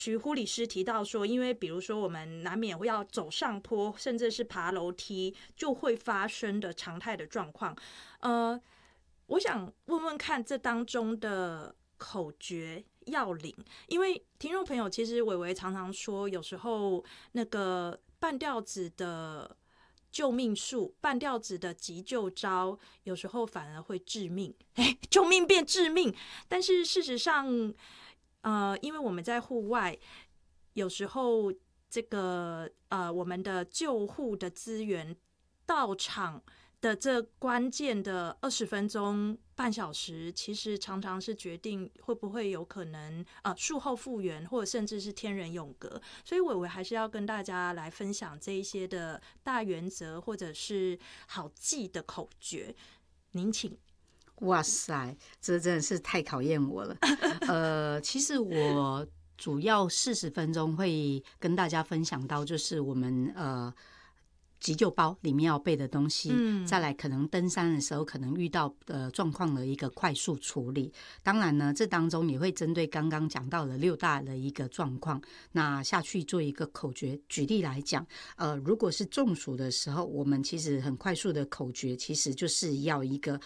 徐护理师提到说，因为比如说我们难免会要走上坡，甚至是爬楼梯，就会发生的常态的状况。我想问问看这当中的口诀要领，因为听众朋友其实伟伟常常说，有时候那个半吊子的救命术、半吊子的急救招，有时候反而会致命。救命变致命，但是事实上。因为我们在户外，有时候这个我们的救护的资源到场的这关键的20分钟、半小时，其实常常是决定会不会有可能术后复原，或者甚至是天人永隔。所以伟伟还是要跟大家来分享这一些的大原则，或者是好记的口诀。您请。 哇塞，这真的是太考验我了。其实我主要40分钟会跟大家分享到，就是我们急救包里面要备的东西，再来可能登山的时候可能遇到状况的一个快速处理。当然呢，这当中也会针对刚刚讲到的6大的一个状况，那下去做一个口诀。举例来讲，如果是中暑的时候，我们其实很快速的口诀，其实就是要一个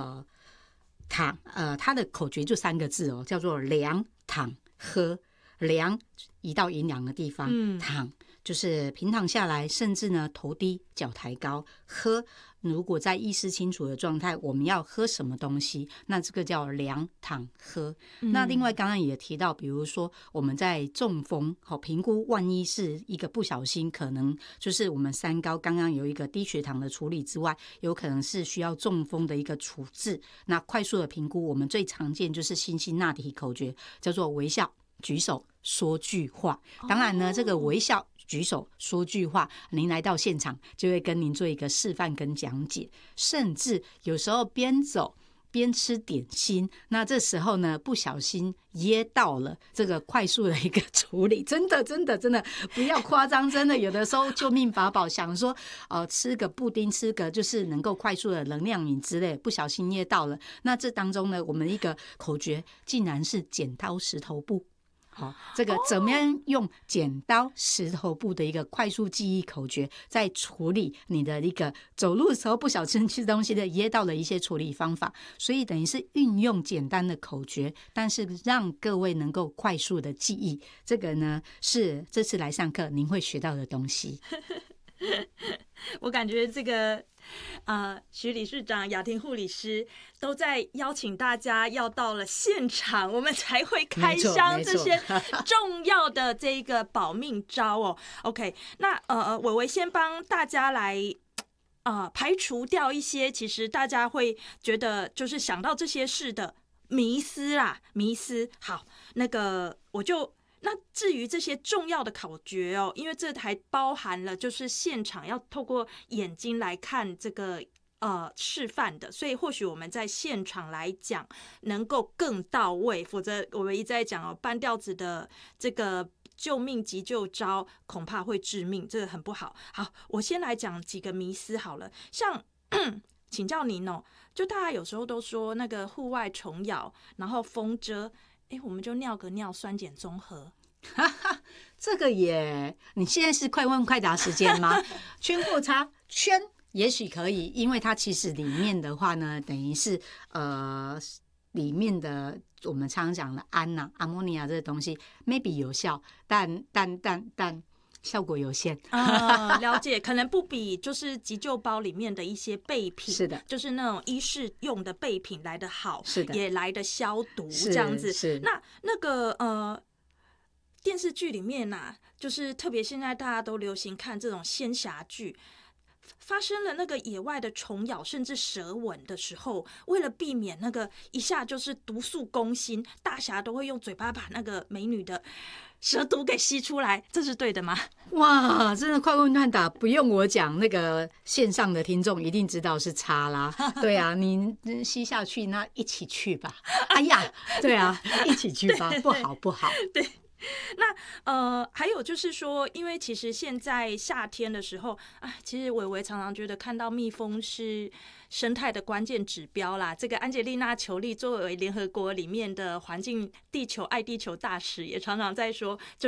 它的口诀就3个字哦，叫做量、躺、喝。量移到阴凉的地方，躺就是平躺下来，甚至呢头低脚抬高。喝，如果在意识清楚的状态，我们要喝什么东西，那这个叫量、躺、喝。那另外刚刚也提到，比如说我们在中风评估，万一是一个不小心，可能就是我们3高刚刚有一个低血糖的处理之外，有可能是需要中风的一个处置。那快速的评估，我们最常见就是辛辛那提口诀，叫做微笑、举手、说句话。当然呢，这个微笑、举手、说句话，您来到现场就会跟您做一个示范跟讲解，甚至有时候边走边吃点心，那这时候呢不小心噎到了，这个快速的一个处理，真的不要夸张，真的有的时候救命法宝，想说吃个布丁，吃个就是能够快速的能量饮之类，不小心噎到了，那这当中呢，我们一个口诀竟然是剪刀石头布。这个怎么样用剪刀石头布的一个快速记忆口诀，在处理你的一个走路的时候不小心吃东西的噎到的一些处理方法，所以等于是运用简单的口诀，但是让各位能够快速的记忆，这个呢是这次来上课您会学到的东西。 我感觉这个徐理事长、雅婷护理师都在邀请大家要到了现场，我们才会开箱这些重要的这个保命招哦。OK， 那伟伟先帮大家来排除掉一些其实大家会觉得就是想到这些事的迷思啦，迷思。好，那个那至于这些重要的口诀哦，因为这还包含了就是现场要透过眼睛来看这个示范的，所以或许我们在现场来讲能够更到位，否则我们一直在讲半吊子的这个救命急救招恐怕会致命，这个很不好。好，我先来讲几个迷思好了，像请教您就大家有时候都说那个户外虫咬，然后风遮。我们就尿个尿，酸碱中和。 这个你现在是快问快答时间吗？圈或叉，圈也许可以，因为它其实里面的话呢，等于是里面的我们常常讲的氨阿莫尼亚这个东西 maybe 有效，但效果有限。 了解，可能不比就是急救包里面的一些备品， 是的， 就是那种医事用的备品来得好， 是的， 也来得消毒这样子。 是那个电视剧里面就是特别现在大家都流行看这种仙侠剧。发生了那个野外的虫咬甚至蛇吻的时候，为了避免那个一下就是毒素攻心，大侠都会用嘴巴把那个美女的蛇毒给吸出来，这是对的吗？ 哇，真的快问快答，不用我讲，那个线上的听众一定知道是叉啦。对啊，你吸下去，那一起去吧。哎呀，对啊，一起去吧，不好。 对。那还有就是说，因为其实现在夏天的时候，其实伟伟常常觉得看到蜜蜂是生态的关键指标啦。这个安吉丽娜·裘丽作为联合国里面的环境地球爱地球大使，也常常在说，